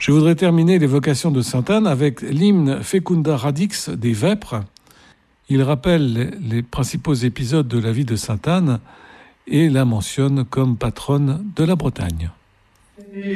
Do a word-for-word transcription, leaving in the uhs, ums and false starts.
Je voudrais terminer l'évocation de Sainte-Anne avec l'hymne Fecunda Radix des Vêpres. Il rappelle les principaux épisodes de la vie de Sainte-Anne et la mentionne comme patronne de la Bretagne.